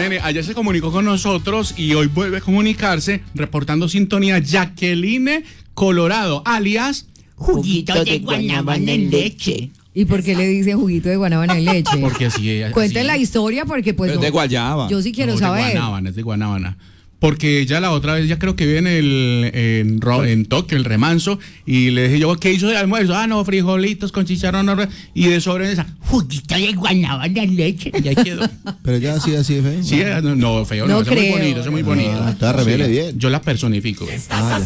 Imagínate, ayer se comunicó con nosotros y hoy vuelve a comunicarse reportando sintonía Jacqueline Colorado, alias Juguito de guanábana en leche. ¿Y por qué le dicen juguito de guanábana en leche? Porque así es. Cuenten la historia porque pues... Es de guayaba. Yo sí quiero saber. Es de guanábana. Porque ella la otra vez, ya creo que vive en Tokio, el remanso, y le dije yo, ¿qué hizo de almuerzo? Ah, no, frijolitos con chicharrón, y de sobremesa, Juguito de guanábana en leche. y ahí quedó. Pero ya así de feo. Sí, no, feo, No no, eso es muy creo. bonito, eso es muy bonito. Está rebelde bien. Yo la personifico. Estás